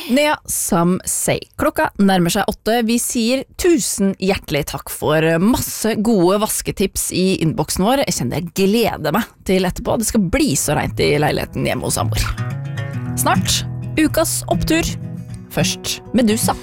Nea, some say. Klokka nærmer seg 8. Vi sier 1000 hjertelig takk for masse gode vasketips i innboksen vår. Jeg kjenner jeg gleder meg til etterpå. Det skal bli så rent i leiligheten hjemme hos Amor. Snart, ukas opptur. Først Medusa.